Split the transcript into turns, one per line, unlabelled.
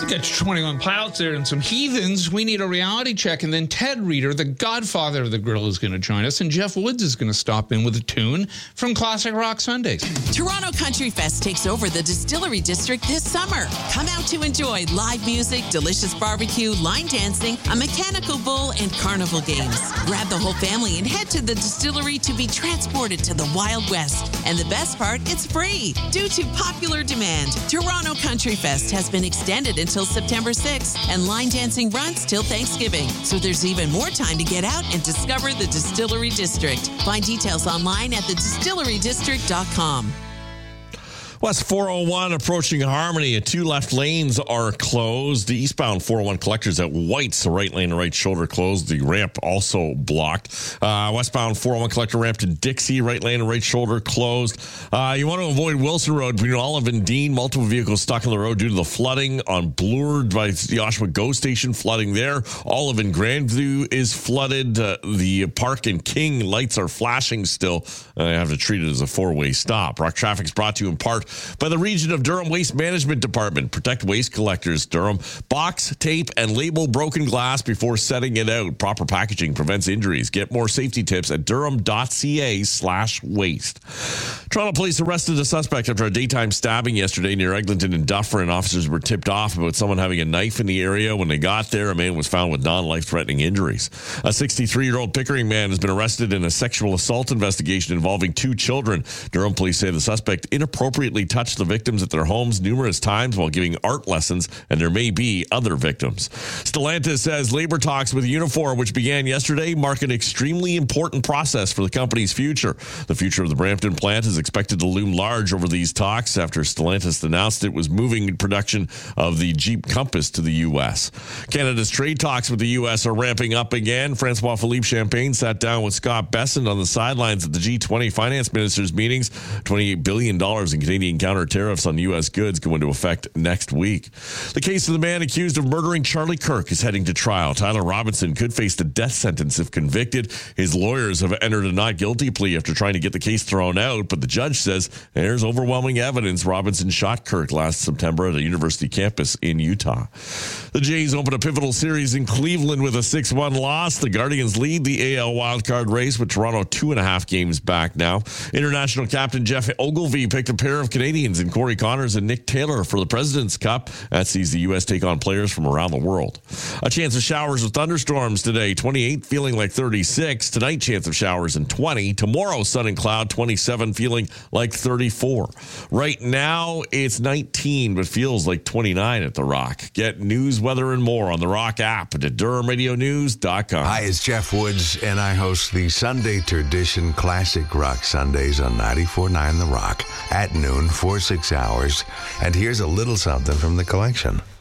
We got your 21 Pilots there and some heathens. We need a reality check. And then Ted Reader, the godfather of the grill, is going to join us. And Jeff Woods is going to stop in with a tune from Classic Rock Sundays.
Toronto Country Fest takes over the Distillery District this summer. Come out to enjoy live music, delicious barbecue, line dancing, a mechanical bull, and carnival games. Grab the whole family and head to the distillery to be transported to the Wild West. And the best part, it's free. Due to popular demand, Toronto Country Fest has been extended until September 6th, and line dancing runs till Thanksgiving. So there's even more time to get out and discover the Distillery District. Find details online at thedistillerydistrict.com.
West 401 approaching Harmony. 2 left lanes are closed. The eastbound 401 collectors at White's, the right lane and right shoulder closed. The ramp also blocked. Westbound 401 collector ramp to Dixie, right lane and right shoulder closed. You want to avoid Wilson Road between Olive and Dean. Multiple vehicles stuck on the road due to the flooding on Bloor by the Oshawa GO station. Flooding there. Olive and Grandview is flooded. The Park and King lights are flashing still. I have to treat it as a 4-way stop. Rock Traffic's brought to you in part by the Region of Durham Waste Management Department. Protect waste collectors, Durham. Box, tape, and label broken glass before setting it out. Proper packaging prevents injuries. Get more safety tips at durham.ca/waste. Toronto police arrested a suspect after a daytime stabbing yesterday near Eglinton and Dufferin. Officers were tipped off about someone having a knife in the area. When they got there, a man was found with non-life-threatening injuries. A 63-year-old Pickering man has been arrested in a sexual assault investigation involving 2 children. Durham police say the suspect inappropriately touched the victims at their homes numerous times while giving art lessons, and there may be other victims. Stellantis says labor talks with Unifor, which began yesterday, mark an extremely important process for the company's future. The future of the Brampton plant is expected to loom large over these talks after Stellantis announced it was moving production of the Jeep Compass to the U.S. Canada's trade talks with the U.S. are ramping up again. Francois Philippe Champagne sat down with Scott Bessent on the sidelines at the G20 finance ministers' meetings. $28 billion in Canadian counter tariffs on U.S. goods go into effect next week. The case of the man accused of murdering Charlie Kirk is heading to trial. Tyler Robinson could face the death sentence if convicted. His lawyers have entered a not guilty plea after trying to get the case thrown out, but the judge says there's overwhelming evidence Robinson shot Kirk last September at a university campus in Utah. The Jays open a pivotal series in Cleveland with a 6-1 loss. The Guardians lead the AL wildcard race with Toronto 2.5 games back now. International captain Jeff Ogilvie picked a pair of Canadians in Corey Connors and Nick Taylor for the President's Cup. That sees the U.S. take on players from around the world. A chance of showers with thunderstorms today. 28, feeling like 36. Tonight, chance of showers and 20. Tomorrow, sun and cloud, 27, feeling like 34. Right now, it's 19, but feels like 29 at The Rock. Get news, weather, and more on The Rock app and at DurhamRadioNews.com.
Hi, it's Jeff Woods, and I host the Sunday Tradition Classic Rock Sundays on 94.9 The Rock at noon for 6 hours. And here's a little something from the collection.